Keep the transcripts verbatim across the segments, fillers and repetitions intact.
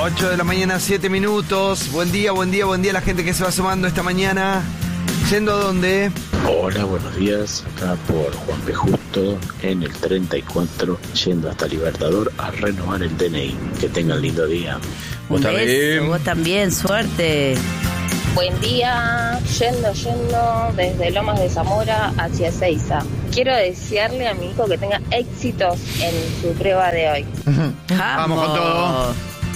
ocho de la mañana, siete minutos. Buen día, buen día, buen día a la gente que se va sumando esta mañana. ¿Yendo a dónde? Hola, buenos días. Acá por Juan P. Justo, en el treinta y cuatro, yendo hasta Libertador a renovar el D N I. Que tengan lindo día. Un beso, vos también, suerte. Buen día, yendo, yendo desde Lomas de Zamora hacia Ezeiza. Quiero desearle a mi hijo que tenga éxitos en su prueba de hoy. Vamos, Vamos con todo.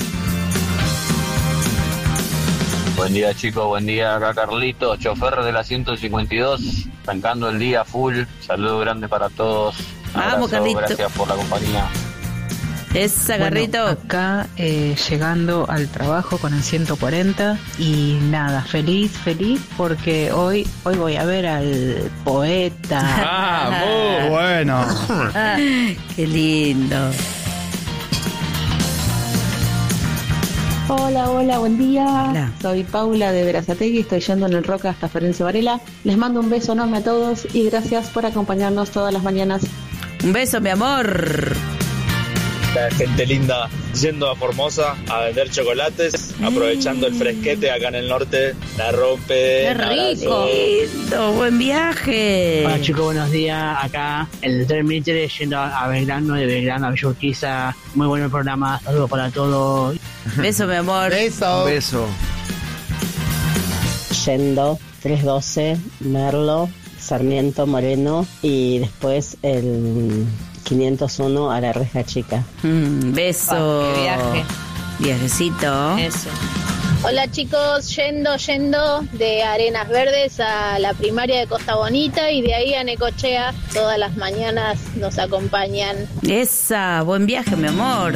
Buen día, chicos, buen día. Acá Carlito, chofer de la ciento cincuenta y dos, arrancando el día full. Saludo grande para todos. Vamos, Abrazo, Carlito. gracias por la compañía. Esa, Garrito. Bueno, acá eh, llegando al trabajo con el ciento cuarenta y nada, feliz, feliz porque hoy hoy voy a ver al poeta. Ah, muy bueno. Ah, qué lindo. Hola, hola, buen día. Hola. Soy Paula de Verazategui, estoy yendo en el Roca hasta Florencio Varela. Les mando un beso enorme a todos y gracias por acompañarnos todas las mañanas. Un beso, mi amor. La gente linda yendo a Formosa a vender chocolates, aprovechando el fresquete acá en el norte, la rompe. ¡Qué rico! Lindo, buen viaje. Hola chicos, buenos días. Acá en el tren Mitre yendo a Belgrano, de Belgrano a Villa Urquiza. Muy bueno el programa, saludos para todos. Beso, mi amor. Beso. Beso. Yendo trescientos doce, Merlo, Sarmiento, Moreno y después el quinientos uno a la Reja Chica. Mm, beso. Ah, qué viaje. Viajecito. Eso. Hola chicos, yendo, yendo de Arenas Verdes a la primaria de Costa Bonita y de ahí a Necochea. Todas las mañanas nos acompañan. Esa, buen viaje, mi amor.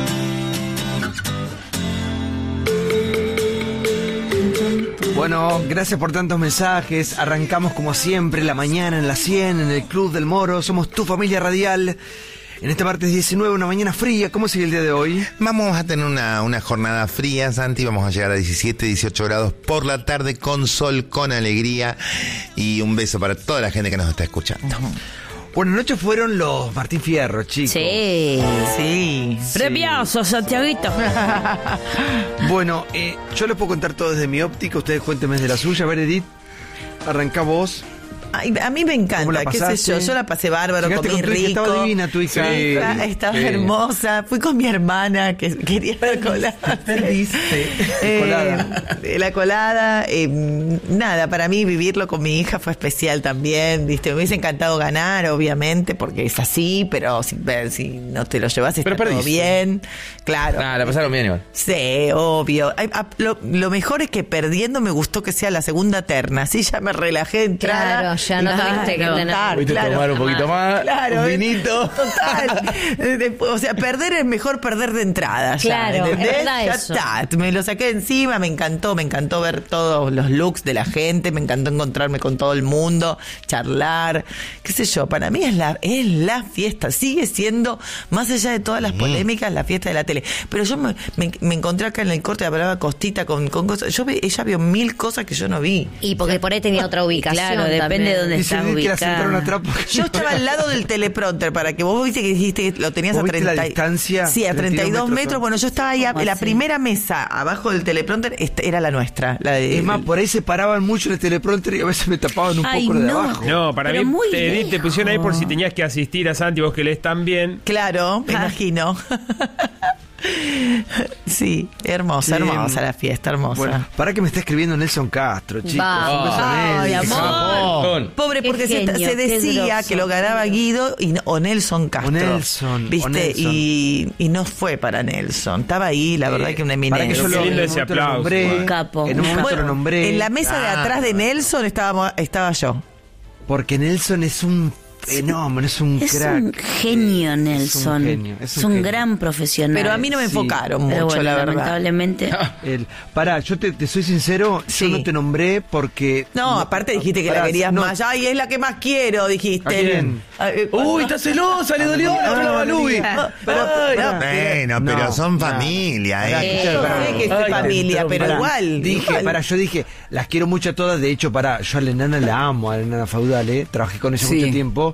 Bueno, gracias por tantos mensajes. Arrancamos como siempre la mañana en la cien, en el Club del Moro. Somos tu familia radial. En este martes diecinueve, una mañana fría. ¿Cómo sigue el día de hoy? Vamos a tener una, una jornada fría, Santi. Vamos a llegar a diecisiete, dieciocho grados por la tarde, con sol, con alegría. Y un beso para toda la gente que nos está escuchando. Uh-huh. Bueno, anoche fueron los Martín Fierro, chicos. Sí. Sí. Premioso, Santiaguito. Bueno, eh, yo les puedo contar todo desde mi óptica. Ustedes cuéntenme de la suya. A ver, Edith, arrancá vos. Ay, a mí me encanta, qué sé yo, yo la pasé bárbaro, Llegaste comí con tu hija, rico. estaba divina tu hija. Sí, estaba, estaba sí. hermosa. Fui con mi hermana que quería la colada. Perdiste. Eh, colada. La colada. Eh, nada, para mí vivirlo con mi hija fue especial también. ¿Viste? Me hubiese encantado ganar, obviamente, porque es así, pero si, si no te lo llevas está todo bien. Claro. Ah, la pasaron bien igual. Sí, obvio. Ay, a, lo, lo mejor es que perdiendo me gustó que sea la segunda terna. Así ya me relajé de entrada. Claro, ya no claro, tuviste que tener. Pudiste claro, tomar un poquito más, claro, un vinito. Total. Después, o sea, perder es mejor perder de entrada. Claro, ya, ¿entendés? es verdad Ya eso. está. Me lo saqué encima, me encantó, me encantó ver todos los looks de la gente, me encantó encontrarme con todo el mundo, charlar, qué sé yo. Para mí es la, es la fiesta, sigue siendo, más allá de todas las polémicas, la fiesta de la tele. Pero yo me, me, me encontré acá en el corte, hablaba Costita con, con cosas. Yo vi, ella vio mil cosas que yo no vi. Y porque por ahí tenía otra ubicación. Claro, depende también. de dónde Dice estás Edith que la sentaron ubicada. atrás porque Yo no estaba la- al lado del teleprompter, para que vos viste que dijiste que lo tenías ¿Vos a viste treinta. la distancia? Sí, a treinta y dos metros. metros. Bueno, yo estaba ahí, a, la así? primera mesa abajo del teleprompter este, era la nuestra. La de, Es más, por ahí se paraban mucho en el teleprompter y a veces me tapaban un Ay, poco de no. abajo. No, para Pero mí muy te, Edith, te pusieron ahí por lejos. si tenías que asistir a Santi, vos que lees tan bien. Claro, me imagino. Sí, hermosa, Sí. hermosa la fiesta, hermosa. Bueno, para que me está escribiendo Nelson Castro, chicos. Vamos. Un beso a Ay, Nelson. amor. Pobre, Qué porque se, genio, se qué decía grosso. que lo ganaba Guido y, no- o Nelson Castro. O Nelson, ¿viste? o Nelson. Y, y no fue para Nelson. Estaba ahí, la verdad, que una Para que eminencia. yo Qué lo, lindo en un ese momento lo aplauso. nombré, Un capo. En un momento Bueno, lo nombré. en la mesa de Ah, atrás de Nelson estábamos, estaba yo. Porque Nelson es un fenómeno, es un Es crack. un genio, Nelson. Es un genio, es un Es un genio. gran profesional. Pero a mí no me Sí. enfocaron Pero mucho, bueno, la verdad. lamentablemente. El, pará, yo te, te soy sincero, Sí. yo no te nombré porque... No, aparte dijiste que Pará, la querías no. más. Ay, es la que más quiero, dijiste. ¿A quién? Ah, eh, Uy, está celosa, le dolió la palabra a Luis. Pero, Ay, no, Bueno, No, pero son no. familia, Pará, ¿eh? escuchá, yo pará. sé que es de Ay, familia, te pero pará. igual. Dije, igual. para, yo dije, las quiero mucho a todas. De hecho, para, yo a la enana la amo, a la enana Feudale. Trabajé con ella Sí. mucho tiempo.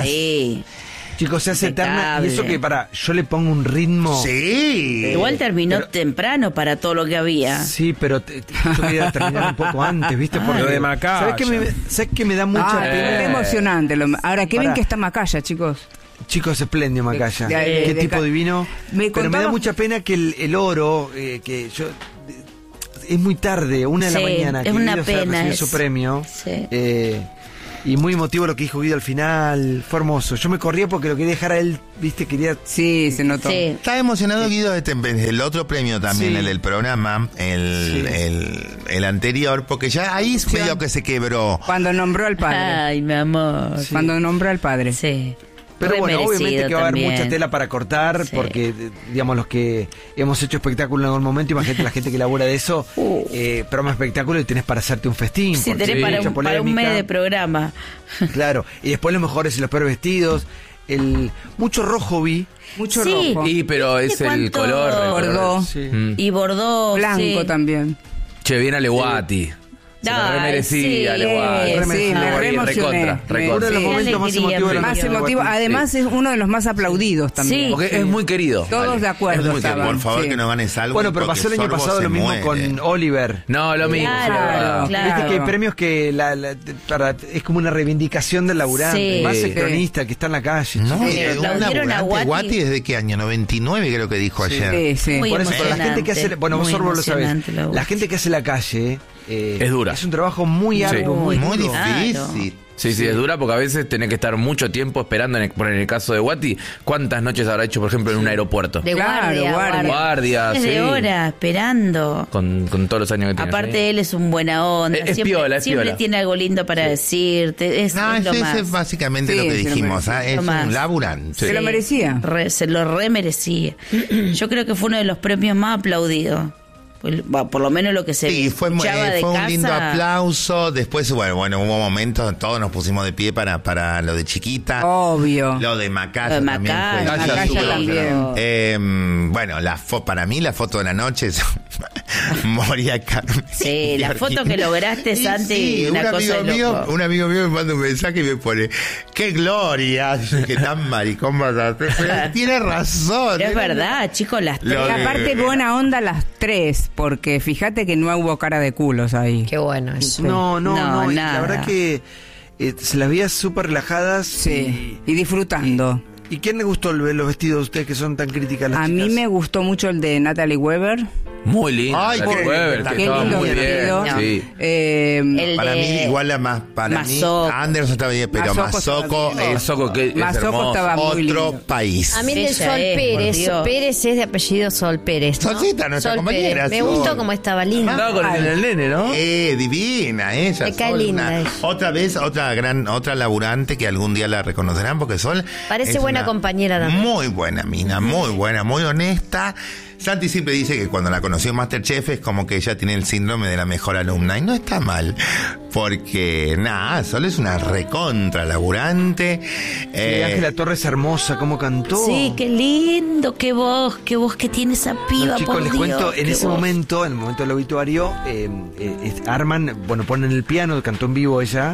Sí. Chicos, se hace eterna. Y Impecable. eso que, para, yo le pongo un ritmo. Sí. Eh, Igual terminó pero- temprano para todo lo que había. Sí, pero te- te- yo quería terminar un poco antes, ¿viste? Ah, Porque, lo de Macaya. ¿Sabes qué me, ¿sabes qué me da mucha Ah, pena? qué emocionante. lo- Ahora, qué bien Pará. que está Macaya, chicos. Chicos, espléndido Macaya. De- de- Qué de- tipo de- divino. Me Pero me da contaba- mucha pena que el, el oro, eh, que yo... Es muy tarde, una de la Sí, mañana, es que una Guido se pena recibió eso. su premio. Sí. Eh, y muy emotivo lo que dijo Guido al final. Fue hermoso. Yo me corría porque lo quería dejar a él, viste, quería... Sí, se notó. Sí. Estaba emocionado Guido desde desde el otro premio también, Sí. el del programa, el, Sí. el, el anterior, porque ya ahí es medio que se quebró. Cuando nombró al padre. Ay, mi amor. Cuando nombró al padre. Sí. Pero Re bueno, obviamente merecido que va a haber también. mucha tela para cortar, Sí. porque, eh, digamos, los que hemos hecho espectáculo en algún momento, imagínate la gente que labura de eso, eh, programa de espectáculo y tenés para hacerte un festín. Sí, porque tenés hay para mucha un, para un polémica. mes de programa. Claro, y después los mejores y los peores vestidos. El, mucho rojo vi. Mucho Sí. rojo. Y pero es el ¿Cuánto? color. Bordó. Sí. Mm. Y bordó. Blanco sí. también. Che, bien Alewati. Se la Ay, remerecía, sí, Alewati. sí, me re Recontra, emocioné. recontra. Uno de los Sí, momentos más alegría, emotivos de la Más noche. emotivo. Además, es uno de los más aplaudidos también. Sí. Porque es muy querido. Todos de acuerdo Es muy que, estaban. por favor, sí. que no ganes algo. Bueno, pero porque pasó el año Sorbo pasado se lo mismo muere. con Oliver. No, lo mismo. Claro, sí, la verdad. claro. Viste que hay premios que la, la- para- es como una reivindicación del laburante, Sí. más Sí. el cronista que está en la calle. No, chicos. Sí, eh, un aplaudieron a laburante, Guati. Guati desde qué año, noventa y nueve creo que dijo ayer. Sí, sí. Muy Por eso, pero la gente que hace, emocionante, bueno, vos muy Sorbo lo sabés, emocionante la la voz. gente que hace la calle eh, Es dura. Es un trabajo muy Sí. arduo, muy, Muy duro. difícil. Sí, sí, es dura porque a veces tenés que estar mucho tiempo esperando. En el, por en el caso de Guati, ¿cuántas noches habrá hecho, por ejemplo, en un aeropuerto? De Claro, guardia, guardia. Guardia, Es sí. de hora, esperando. Con, con todos los años que tiene. Aparte, sí. él es un buena onda. Es- es siempre piola, es siempre piola. tiene algo lindo para decirte. Es, No, es lo ese más. es básicamente Sí, lo que se lo dijimos. merecía. ¿ah? Es Lo más. un laburante. Se lo merecía. Re- se lo remerecía. Yo creo que fue uno de los premios más aplaudidos. Pues, va, por lo menos lo que se Sí, fue, muy- escuchaba eh, de fue un casa. lindo aplauso. Después, bueno, bueno, hubo momentos, todos nos pusimos de pie para, para lo de Chiquita. Obvio. Lo de Macaya Lo de también Macaya, fue. Macaya súper también. bueno. Eh, bueno, la fo- para mí la foto de la noche es Moria Carmen. Sí, la foto que lograste, Y Santi, sí, una un cosa amigo de mío, loco. un amigo mío me manda un mensaje y me pone, ¡qué gloria! Dice, que tan maricón vas a hacer. Pero tiene razón. Pero es ¿eh? verdad, chicos, las Lo Y de- aparte, buena onda las tres, porque fíjate que no hubo cara de culos ahí. Qué bueno eso. No, no, No, no. y nada. la verdad que eh, se las veía súper relajadas. Sí, y disfrutando. ¿Y, ¿y quién le gustó el- los vestidos de ustedes que son tan críticas las A mí chicas? me gustó mucho el de Natalie Weber. Muy lindo. Ay, Natalie qué- Weber, que Qué estaba lindo muy bien. vestido. Sí. Eh, El Para de mí, igual la más. Para Mazzocco. mí, Anderson estaba bien, pero Mazzocco Mazoco estaba bien. es Mazzocco, que es Mazzocco hermoso. estaba muy otro lindo. país. A mí el de Ella Sol es, por Pérez. Dios. Pérez es de apellido Sol Pérez. ¿no? Solcita, nuestra Sol compañera, Pérez. Me Sol. gustó cómo estaba linda. Estaba con el, el nene, ¿no? Eh, divina ella. Me cae Sol, linda una- ella. Otra vez, otra gran, otra laburante que algún día la reconocerán porque Sol. Parece es buena una compañera también. Muy buena mina, muy buena, muy honesta. Santi siempre dice que cuando la conoció en Masterchef es como que ella tiene el síndrome de la mejor alumna. Y no está mal. Porque, nada, Sol es una recontra laburante. Sí, Eh, Ángela Torres hermosa, cómo cantó. Sí, qué lindo, qué voz, qué voz que tiene esa piba, Los chicos, por les Dios, cuento, en qué ese voz. momento, en el momento del obituario, eh, eh, es- arman, bueno, ponen el piano, cantó en vivo ella,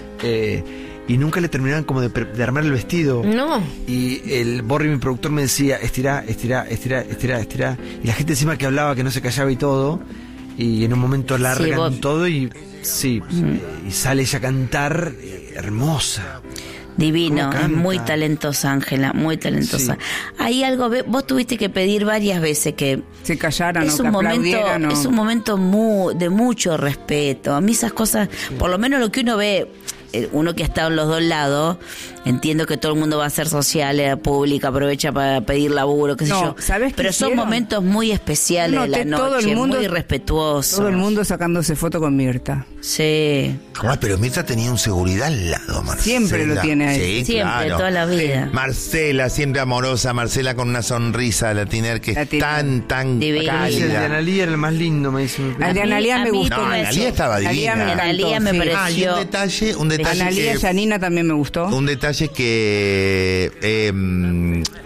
eh, y nunca le terminaban como de, pre- de armar el vestido. No. Y el Borri, mi productor, me decía, estirá, estirá, estirá, estirá, estirá. Y la gente encima que hablaba, que no se callaba y todo. Y en un momento largan vos- todo y sí, eh, y sale ella a cantar, eh, hermosa. Divino, ¿Cómo es canta? muy talentosa, Ángela, muy talentosa. Hay algo, ve- vos tuviste que pedir varias veces que Se callaran es o que un momento, aplaudieran. o- es un momento mu- de mucho respeto. A mí esas cosas, por lo menos lo que uno ve, eh, uno que ha estado en los dos lados, entiendo que todo el mundo va a ser social, eh, pública, aprovecha para pedir laburo, qué sé No, yo. ¿sabés qué Pero son hicieron? momentos muy especiales Yo de la noté noche, todo el mundo- muy respetuosos. Todo el mundo sacándose foto con Mirta. Sí. Ah, pero Mirta tenía un seguridad al lado, Marcela. Siempre lo tiene a él. Sí, Siempre, claro. toda la vida. Marcela, siempre amorosa, Marcela con una sonrisa, la Tiner, que La es Tiner. tan, tan Divina. El de cálida. Analía era el más lindo, me dice. mi primo. Al de A mí- Analía me a mí gustó. No, me Analía pareció- estaba Analía divina. me encantó, Analía me sí. pareció. Ah, y un detalle, un detalle Analía que... Yanina también me gustó. Un detalle que eh,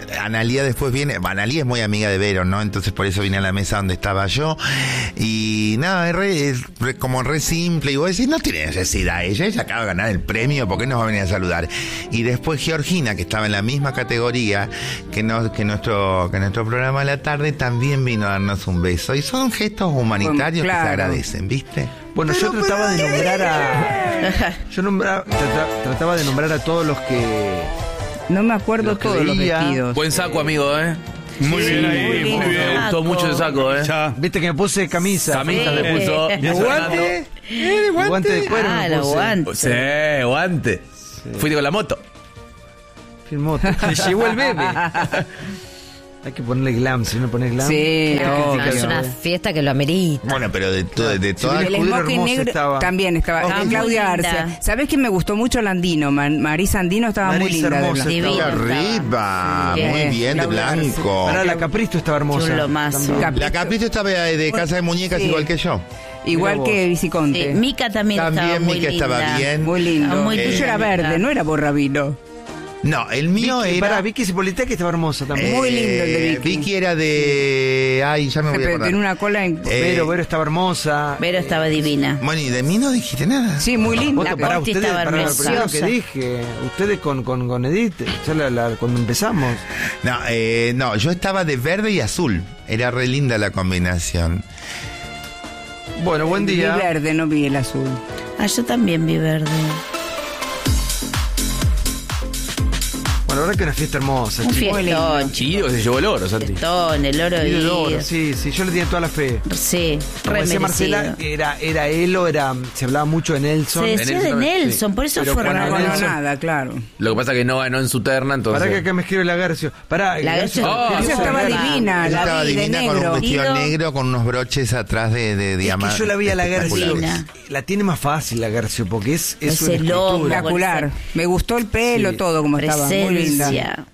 Analía después viene, Analía es muy amiga de Vero, ¿no? Entonces por eso vine a la mesa donde estaba yo. Y nada, es, re, es re, como re simple. Y vos decís, no tiene necesidad ella, ella acaba de ganar el premio, ¿por qué nos va a venir a saludar? Y después Georgina, que estaba en la misma categoría que, no, que, nuestro, que nuestro programa de la tarde, también vino a darnos un beso. Y son gestos humanitarios Bueno, claro. que se agradecen, ¿viste? Bueno, yo trataba de nombrar a. Yo nombra- trata- trataba de nombrar a todos los que. No me acuerdo Los que todos los veía. vestidos. Buen saco, amigo, ¿eh? Muy Sí, bien ahí, muy muy lindo. bien. Me gustó mucho el saco, ¿eh? Ya. Viste que me puse camisa. Camisa le puso. Bien, Guante. Eh, guante de cuero. Ah, me los puse. guantes. Sí, guante. Fuiste con la moto. Filmó. Se llevó el bebé. Hay que ponerle glam, si no pones glam. Sí, Claro, obvio. critica Es una que- fiesta que lo amerita. Bueno, pero de, to- de todas... El escudero smoking hermoso negro estaba. también estaba. Ah, Ah, muy Claudia linda. Arce. ¿Sabés que me gustó mucho Landino? Man- Marisa Andino estaba muy Marisa linda. de hermosa blanco. Divina. Arriba, Sí. muy bien, de Claudia Arce. blanco. Pará, la Capristo estaba hermosa. Chulo más. también. Cap- La Capricho estaba de Casa de Muñecas Sí. igual que yo. Igual Mirá que vos. Viciconte. Sí, Mica también, También estaba muy Mica linda. estaba bien. Muy lindo. Ah, muy El tuyo linda, era Mica. verde, no era borrabino. No, el mío Vicky, era... pará, Vicky Cipolitá que estaba hermosa también. Muy lindo el de eh, Vicky. era de... Ay, ya me voy a Pero acordar. tiene una cola en... Eh, Vero, Vero estaba hermosa. Vero estaba divina. Bueno, y de mí no dijiste nada. Sí, muy linda. Vos te- pará, Corti ustedes, estaba pará, lo primero hermosa. que dije, ustedes con, con, con Edith, ya la, la- cuando empezamos. No, eh, no, yo estaba de verde y azul. Era re linda la combinación. Bueno, buen Vi día. verde, no vi el azul. Ah, yo también vi verde. Bueno, la verdad que una fiesta hermosa. Un chicos. fiestón, Y que se llevó el oro, Santi. fiestón, el oro Y de de oro, sí, sí, yo le tenía toda la fe. Sí, Como re decía Marcela, merecido. era, era él o era. Se hablaba mucho de Nelson. Se decía de Nelson, por eso Pero fueron cuando a No ganar. Nelson- nada, claro. Lo que pasa es que no ganó en su terna, entonces. Pará que acá me escribe Lagarcio. Pará, Lagarcio- Lagarcio- Oh, Esa estaba Lagarcio- divina, Ella la estaba vi de divina con un negro. vestido Digo- negro con unos broches atrás de, de Es diamantes. que yo la vi a Lagarcio. Divina. La tiene más fácil Lagarcio porque es, es Ese una lomo, escultura. Espectacular. Me gustó el pelo, Sí. todo como estaba. Muy linda. Presencia.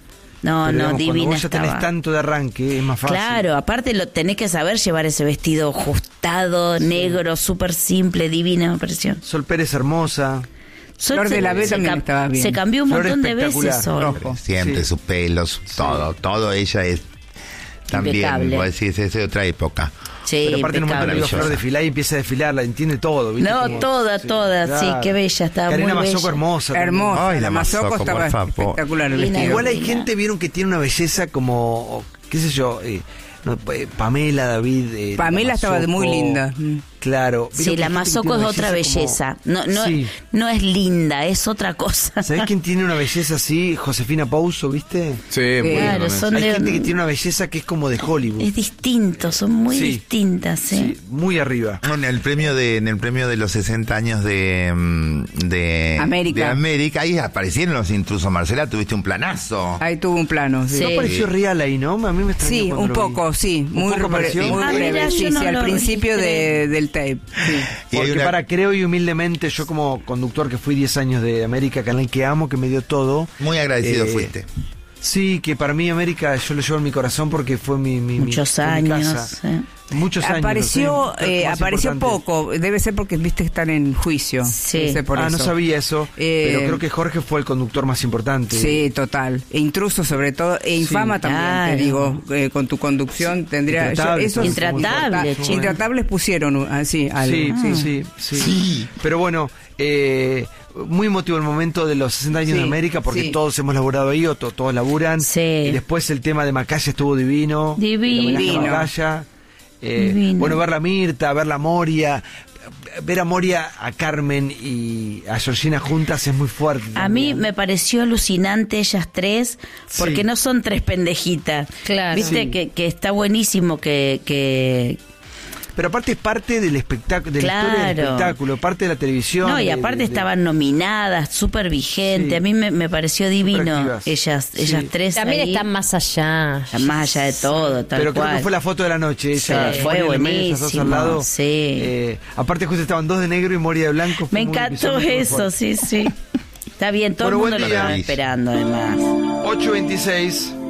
No, Pero, no, digamos, cuando divina vos ya tenés estaba. tanto de arranque, es más fácil. Claro, aparte lo tenés que saber llevar ese vestido ajustado, negro, súper simple, divina, me pareció. Sol Pérez hermosa. Sol Flor de se- la B se también cam- estaba bien. Se cambió un Flor montón de veces espectacular, Sol. rojo. Siempre, Sí. sus pelos, todo, todo ella es también, Impecable. vos decís, es de otra época. Sí, Pero aparte en un momento impecable. le digo Flor desfilar y empieza a desfilar, la entiende todo, ¿viste? No, Como- toda, toda, sí, qué bella, estaba Karina muy Mazoco bella. hermosa. también. Hermosa. Ay, la la Mazoco Mazoco, estaba por favor. espectacular el Divina. vestido. Igual hay Divina. gente, vieron que tiene una belleza como, qué sé yo, eh, no, eh, Pamela, David. eh, Pamela la estaba de muy Mazoco. linda. Claro. Sí, Vieron que la hay gente que Mazoco tiene es una otra belleza. como- No, no, Sí. no es linda, es otra cosa. ¿Sabés quién tiene una belleza así? Josefina Pouso, ¿viste? Sí, muy Claro, lindo, son Hay de- gente que tiene una belleza que es como de Hollywood. Es distinto, son muy Sí. distintas, ¿sí? Sí, muy arriba. No, En el premio de, en el premio de los sesenta años de, mm, de América. de América, ahí aparecieron los intrusos. Marcela, tuviste un planazo. Ahí tuvo un plano. Sí, Sí. ¿No pareció real ahí, no? A mí me extrañó Sí, cuando un lo vi. poco, sí. ¿Un Muy, poco bre- pareció? muy Ah, breve. mira, yo Sí, no sí, al lo principio registré. de, del tape. Sí. Y hay Porque una- para, creo y humildemente, yo como conductor que fui diez años de América, canal que amo, que me dio todo. Muy agradecido eh, fuiste. Sí, que para mí América yo lo llevo en mi corazón porque fue mi, mi, mi- Muchos fue mi años. casa. ¿eh? Muchos años. Apareció, los años eh, más apareció importantes. poco. Debe ser porque viste que están en juicio. Sí. Debe ser por Ah, eso. no sabía eso. Eh, pero creo que Jorge fue el conductor más importante. Sí, total. E intruso sobre todo. E infama Sí. también, Claro. te digo. eh, con tu conducción tendría... Intratable, esos- Intratable, Intrata- che. Intratables pusieron así algo. Sí, sí, sí, sí. Pero bueno, eh, muy emotivo el momento de los sesenta años Sí, de América porque sí. todos hemos laburado ahí, o to- todos laburan. Sí. Y después el tema de Macaya estuvo divino. Divino. El homenaje a Divino. Macaya. Eh, Divino. bueno, ver la Mirta, ver la Moria, ver a Moria, a Carmen y a Georgina juntas es muy fuerte. A mí también. me pareció alucinante ellas tres, porque Sí. no son tres pendejitas. Claro. Viste Sí. que, que está buenísimo que, que... Pero aparte es parte del espectáculo, de la historia del Claro. espectáculo, parte de la televisión. No, y de- aparte de- de- estaban nominadas, súper vigente. Sí. A mí me, me pareció divino activas. ellas, Sí. ellas tres. También ahí. están más allá. Están más allá de todo, tal Pero creo cual. que fue la foto de la noche. Ella, Sí, Moria fue en el medio, esas dos al buenísimo, lado. sí. Eh, aparte justo estaban dos de negro y Moria de blanco. fue Me muy- encantó muy eso, fuerte. sí, sí. Está bien, todo Bueno, el buen mundo lo día. estaba esperando además. ocho veintiséis.